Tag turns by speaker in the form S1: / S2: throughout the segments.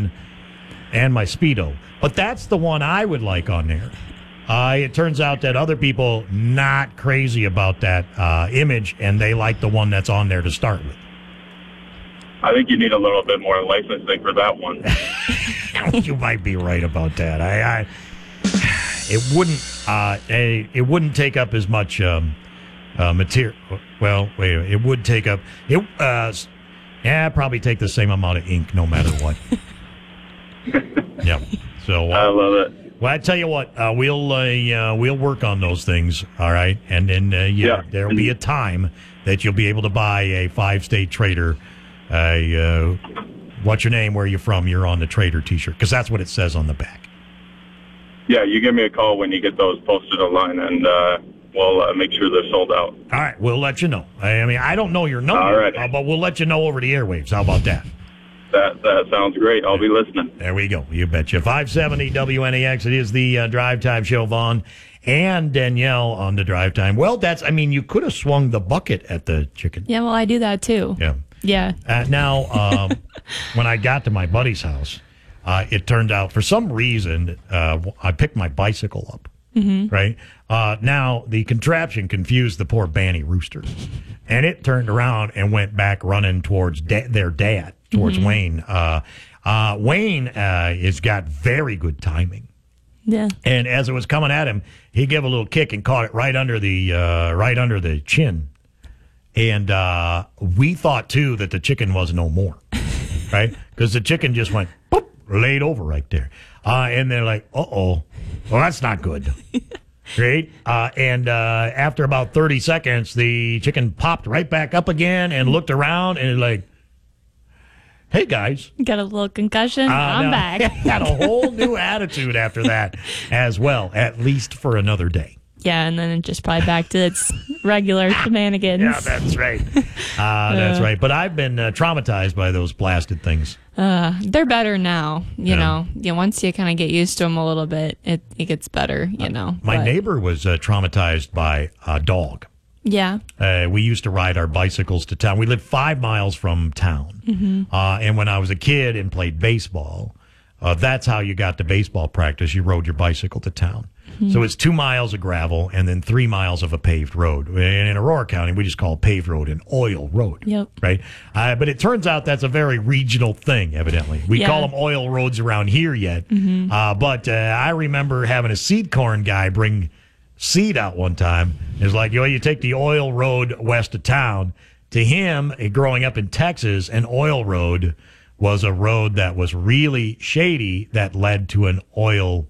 S1: and my Speedo. But that's the one I would like on there. It turns out that other people not crazy about that image, and they like the one that's on there to start with.
S2: I think you need a little bit more licensing for that one.
S1: You might be right about that. It wouldn't take up as much material. Well, wait a minute. It would take up probably take the same amount of ink no matter what. Yep. So
S2: I love it.
S1: Well, I tell you what, we'll work on those things, all right, and then there'll be a time that you'll be able to buy a 5-state Trader. What's your name? Where are you from? You're on the Trader T-shirt because that's what it says on the back.
S2: Yeah, you give me a call when you get those posted online, and we'll make sure they're sold out.
S1: All right, we'll let you know. I mean, I don't know your number,
S2: all right.
S1: But we'll let you know over the airwaves. How about that?
S2: That sounds great. I'll be listening.
S1: There we go. You betcha. 570 WNAX. It is the Drive Time Show. Vaughn and Danielle on the Drive Time. Well, you could have swung the bucket at the chicken.
S3: Yeah, well, I do that too.
S1: Yeah.
S3: Yeah.
S1: Now, when I got to my buddy's house, it turned out for some reason I picked my bicycle up. Mm-hmm. Right? Now, the contraption confused the poor Banny rooster. And it turned around and went back running towards their dad, towards Wayne. Wayne has got very good timing.
S3: Yeah.
S1: And as it was coming at him, he gave a little kick and caught it right under the chin. And we thought, too, that the chicken was no more. Right? Because the chicken just went, boop, laid over right there. And they're like, uh-oh. Well, that's not good. Great. And after about 30 seconds, the chicken popped right back up again and looked around and like, hey, guys.
S3: Got a little concussion. I'm back.
S1: Had a whole new attitude after that as well, at least for another day.
S3: Yeah, and then it just probably back to its regular shenanigans.
S1: Yeah, that's right. That's right. But I've been traumatized by those blasted things.
S3: They're better now, you know. Yeah, once you kind of get used to them a little bit, it gets better, you know.
S1: My neighbor was traumatized by a dog.
S3: Yeah.
S1: We used to ride our bicycles to town. We lived 5 miles from town. Mm-hmm. And when I was a kid and played baseball, that's how you got to baseball practice. You rode your bicycle to town. Mm-hmm. So it's 2 miles of gravel and then 3 miles of a paved road. And in Aurora County, we just call paved road an oil road.
S3: Yep.
S1: Right? But it turns out that's a very regional thing, evidently. We call them oil roads around here yet. Mm-hmm. But I remember having a seed corn guy bring seed out one time. It's like, you take the oil road west of town. To him, growing up in Texas, an oil road was a road that was really shady that led to an oil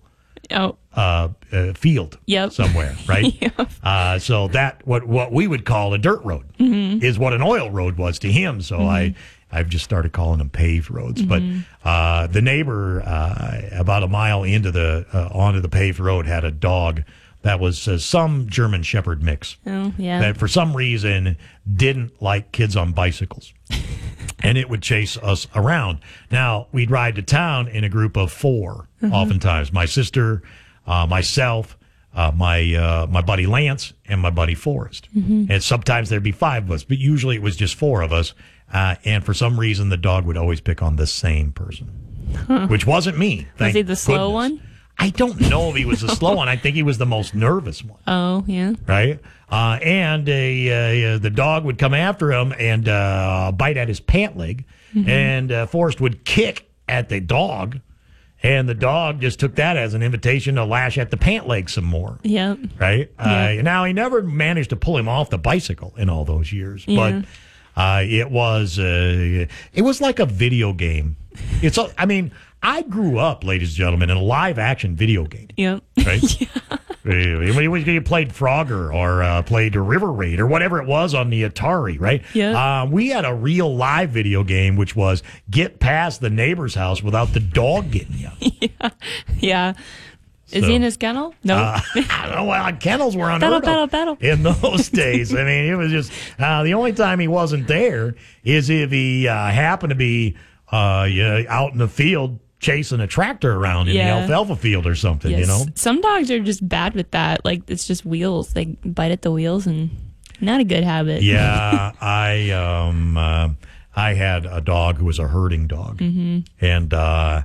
S1: field somewhere, right? Yep. So that what we would call a dirt road is what an oil road was to him. So I've just started calling them paved roads. Mm-hmm. But the neighbor about a mile into onto the paved road had a dog that was some German Shepherd mix.
S3: Oh, yeah.
S1: That for some reason didn't like kids on bicycles. And it would chase us around. Now, we'd ride to town in a group of 4, oftentimes. My sister, myself, my buddy Lance, and my buddy Forrest. Mm-hmm. And sometimes there'd be 5 of us, but usually it was just 4 of us. And for some reason, the dog would always pick on the same person, which wasn't me.
S3: Was he the slow one?
S1: I don't know if he was the slow one. I think he was the most nervous one.
S3: Oh, yeah.
S1: Right? And the dog would come after him and bite at his pant leg. Mm-hmm. And Forrest would kick at the dog. And the dog just took that as an invitation to lash at the pant leg some more.
S3: Yep.
S1: Right?
S3: Yep.
S1: Now, he never managed to pull him off the bicycle in all those years. Yeah. But it was like a video game. I grew up, ladies and gentlemen, in a live-action video game.
S3: Yep.
S1: Right? Yeah. You played Frogger or played River Raid or whatever it was on the Atari, right?
S3: Yeah.
S1: We had a real live video game, which was get past the neighbor's house without the dog getting you.
S3: Yeah. Is he in his kennel? No.
S1: Kennels were unheard of
S3: battle.
S1: in those days. I mean, it was just the only time he wasn't there is if he happened to be out in the field chasing a tractor around in the alfalfa field or something,
S3: yes.
S1: You know?
S3: Some dogs are just bad with that. Like, it's just wheels. They bite at the wheels and not a good habit.
S1: Yeah, I had a dog who was a herding dog. Mm-hmm. And